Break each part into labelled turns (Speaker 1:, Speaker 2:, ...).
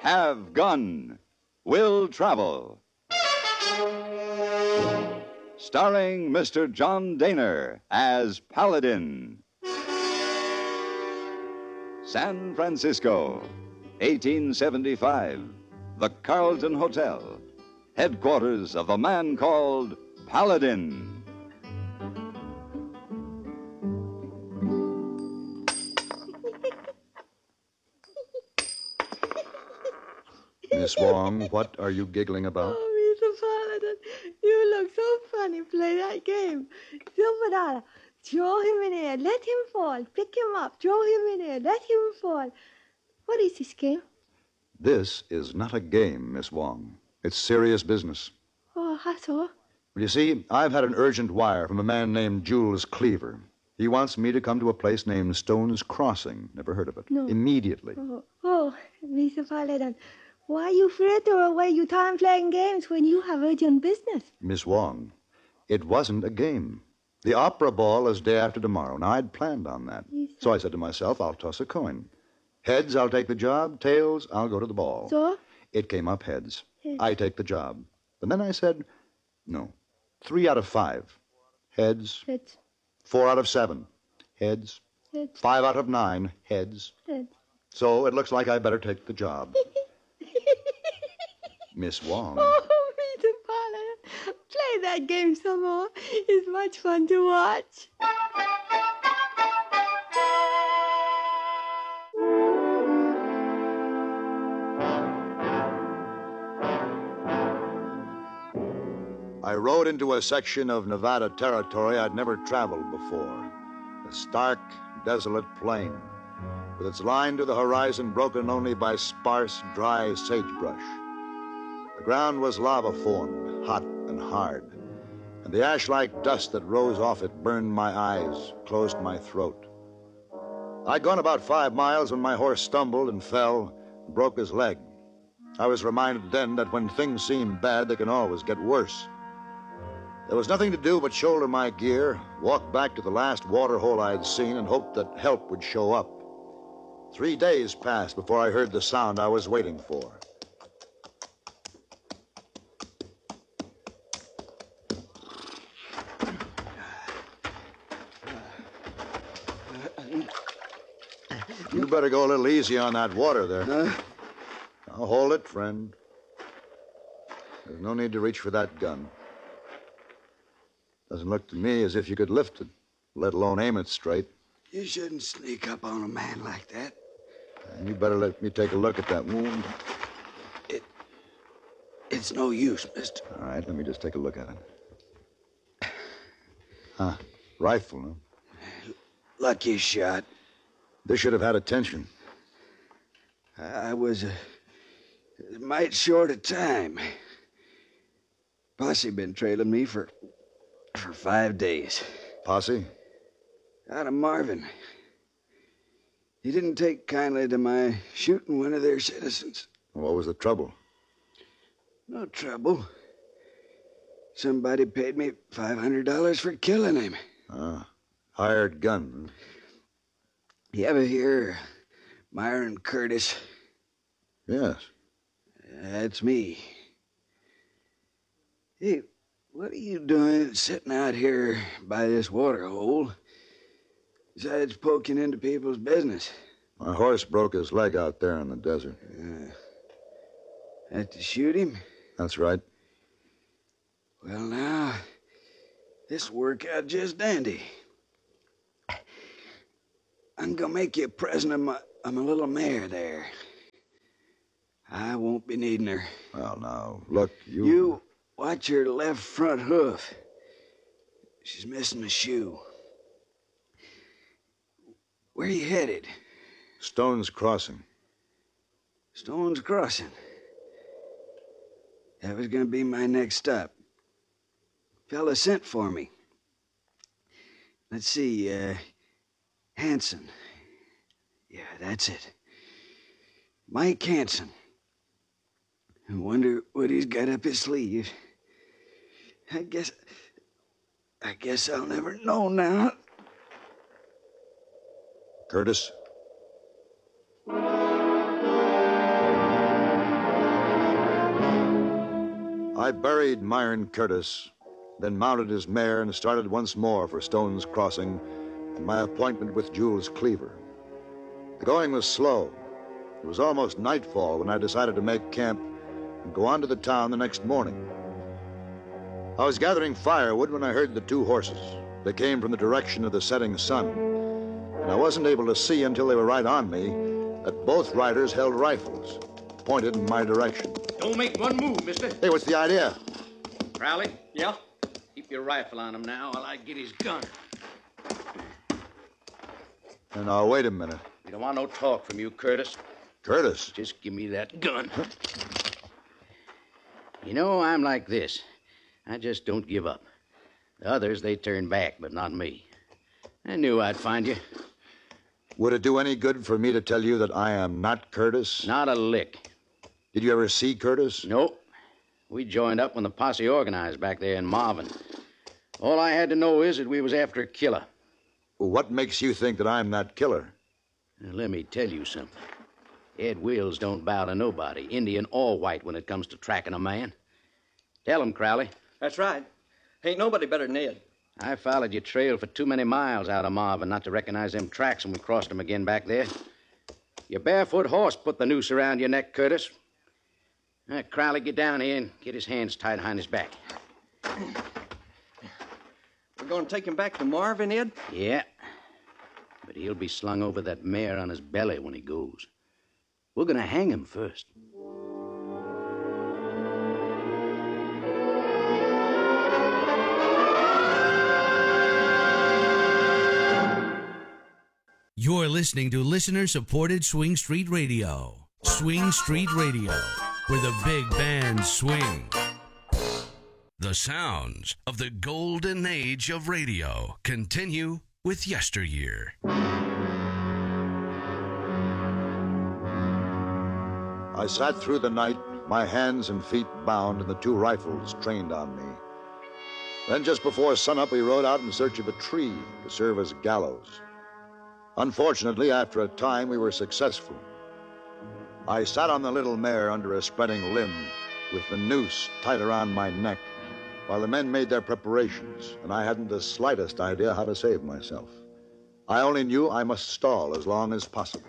Speaker 1: have gun, will travel. Starring Mr. John Daner as Paladin. San Francisco, 1875. The Carlton Hotel, headquarters of the man called Paladin.
Speaker 2: Miss Wong, what are you giggling about?
Speaker 3: Oh, Mr. Paladin, you look so funny. Play that game. Silver throw him in air, let him fall. Pick him up, throw him in air, let him fall. What is this game?
Speaker 2: This is not a game, Miss Wong. It's serious business.
Speaker 3: Oh, how so?
Speaker 2: Well, you see, I've had an urgent wire from a man named Jules Cleaver. He wants me to come to a place named Stone's Crossing. Never heard of it?
Speaker 3: No.
Speaker 2: Immediately.
Speaker 3: Oh, Mr. Paladin, why you fritter away your time playing games when you have urgent business?
Speaker 2: Miss Wong, it wasn't a game. The opera ball is day after tomorrow. Now, I'd planned on that.
Speaker 3: Yes,
Speaker 2: so I said to myself, I'll toss a coin. Heads, I'll take the job. Tails, I'll go to the ball.
Speaker 3: So?
Speaker 2: It came up heads.
Speaker 3: Heads.
Speaker 2: I take the job. And then I said, no, 3 out of 5. Heads.
Speaker 3: Heads.
Speaker 2: 4 out of 7. Heads.
Speaker 3: Heads.
Speaker 2: 5 out of 9. Heads.
Speaker 3: Heads.
Speaker 2: So it looks like I better take the job. Miss Wong.
Speaker 3: Oh, Mr. Paladin, play that game some more. It's much fun to watch.
Speaker 2: I rode into a section of Nevada territory I'd never traveled before. A stark, desolate plain, with its line to the horizon broken only by sparse, dry sagebrush. The ground was lava-formed, hot and hard, and the ash-like dust that rose off it burned my eyes, closed my throat. I'd gone about 5 miles when my horse stumbled and fell and broke his leg. I was reminded then that when things seem bad, they can always get worse. There was nothing to do but shoulder my gear, walk back to the last water hole I'd seen, and hope that help would show up. 3 days passed before I heard the sound I was waiting for. You better go a little easy on that water there. Now hold it, friend. There's no need to reach for that gun. Doesn't look to me as if you could lift it, let alone aim it straight.
Speaker 4: You shouldn't sneak up on a man like that.
Speaker 2: And you better let me take a look at that wound.
Speaker 4: It's no use, mister.
Speaker 2: All right, let me just take a look at it. Huh. Rifle, huh?
Speaker 4: Lucky shot.
Speaker 2: This should have had attention.
Speaker 4: I was a mite short of time. Posse been trailing me for 5 days.
Speaker 2: Posse?
Speaker 4: Out of Marvin. He didn't take kindly to my shooting one of their citizens.
Speaker 2: What was the trouble?
Speaker 4: No trouble. Somebody paid me $500 for killing him.
Speaker 2: Hired gun.
Speaker 4: You ever hear Myron Curtis?
Speaker 2: Yes.
Speaker 4: That's me. Hey, what are you doing sitting out here by this water hole besides poking into people's business?
Speaker 2: My horse broke his leg out there in the desert.
Speaker 4: Had to shoot him?
Speaker 2: That's right.
Speaker 4: Well, now, this worked out just dandy. I'm gonna make you a present of my little mare there. I won't be needing her.
Speaker 2: Well, now, look,
Speaker 4: You watch her left front hoof. She's missing a shoe. Where you headed?
Speaker 2: Stone's Crossing.
Speaker 4: Stone's Crossing. That was gonna be my next stop. Fella sent for me. Let's see, Hanson. Yeah, that's it. Mike Hanson. I wonder what he's got up his sleeve. I guess I'll never know now.
Speaker 2: Curtis? I buried Myron Curtis, then mounted his mare and started once more for Stone's Crossing and my appointment with Jules Cleaver. The going was slow. It was almost nightfall when I decided to make camp and go on to the town the next morning. I was gathering firewood when I heard the two horses. They came from the direction of the setting sun, and I wasn't able to see until they were right on me that both riders held rifles, pointed in my direction.
Speaker 5: Don't make one move, mister.
Speaker 2: Hey, what's the idea?
Speaker 5: Crowley? Yeah? Keep your rifle on him now while I get his gun.
Speaker 2: And now, wait a minute.
Speaker 5: We don't want no talk from you, Curtis.
Speaker 2: Curtis?
Speaker 5: Just give me that gun. You know, I'm like this. I just don't give up. The others, they turn back, but not me. I knew I'd find you.
Speaker 2: Would it do any good for me to tell you that I am not Curtis?
Speaker 5: Not a lick.
Speaker 2: Did you ever see Curtis?
Speaker 5: Nope. We joined up when the posse organized back there in Marvin. All I had to know is that we was after a killer.
Speaker 2: What makes you think that I'm that killer?
Speaker 5: Now, let me tell you something. Ed Wills don't bow to nobody, Indian or white, when it comes to tracking a man. Tell him, Crowley.
Speaker 6: That's right. Ain't nobody better than Ed.
Speaker 5: I followed your trail for too many miles out of Marvin not to recognize them tracks when we crossed them again back there. Your barefoot horse put the noose around your neck, Curtis. All right, Crowley, get down here and get his hands tied behind his back.
Speaker 6: We're going to take him back to Marvin, Ed?
Speaker 5: Yeah. But he'll be slung over that mare on his belly when he goes. We're going to hang him first.
Speaker 7: You're listening to listener-supported Swing Street Radio. Swing Street Radio, where the big bands swing. The sounds of the golden age of radio continue with yesteryear.
Speaker 2: I sat through the night, my hands and feet bound and the two rifles trained on me. Then just before sunup, we rode out in search of a tree to serve as gallows. Unfortunately, after a time, we were successful. I sat on the little mare under a spreading limb with the noose tight around my neck while the men made their preparations, and I hadn't the slightest idea how to save myself. I only knew I must stall as long as possible.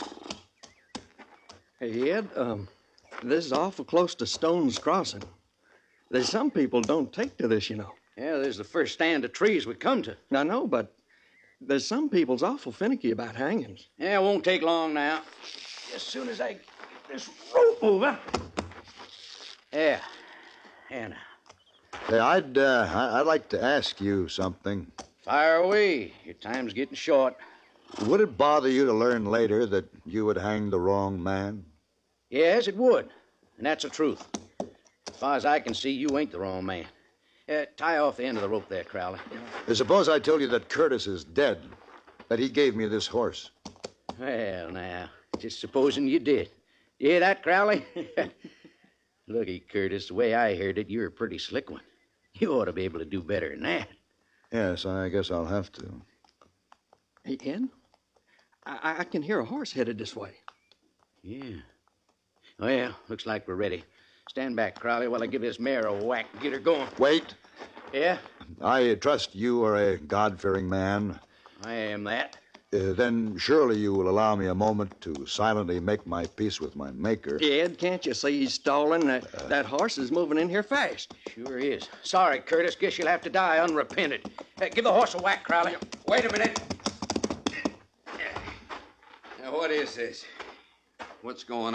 Speaker 6: Hey, Ed, this is awful close to Stone's Crossing. There's some people don't take to this, you know.
Speaker 5: Yeah, there's the first stand of trees we come to.
Speaker 6: I know, but there's some people's awful finicky about hangings.
Speaker 5: Yeah, it won't take long now. As soon as I get this rope over. Yeah. Yeah, now.
Speaker 2: Hey, I'd like to ask you something.
Speaker 5: Fire away. Your time's getting short.
Speaker 2: Would it bother you to learn later that you had hanged the wrong man?
Speaker 5: Yes, it would. And that's the truth. As far as I can see, you ain't the wrong man. Tie off the end of the rope there, Crowley.
Speaker 2: Suppose I told you that Curtis is dead, that he gave me this horse.
Speaker 5: Well, now, just supposing you did. You hear that, Crowley? Looky, Curtis, the way I heard it, you're a pretty slick one. You ought to be able to do better than that.
Speaker 2: Yes, I guess I'll have to.
Speaker 6: Hey, Ed, I can hear a horse headed this way.
Speaker 5: Yeah. Well, looks like we're ready. Stand back, Crowley, while I give this mare a whack and get her going.
Speaker 2: Wait.
Speaker 5: Yeah?
Speaker 2: I trust you are a God-fearing man.
Speaker 5: I am that.
Speaker 2: Then surely you will allow me a moment to silently make my peace with my maker.
Speaker 6: Ed, can't you see he's stalling? That horse is moving in here fast.
Speaker 5: Sure is. Sorry, Curtis. Guess you'll have to die unrepented. Give the horse a whack, Crowley. Wait a minute.
Speaker 8: Now, what is this? What's going on?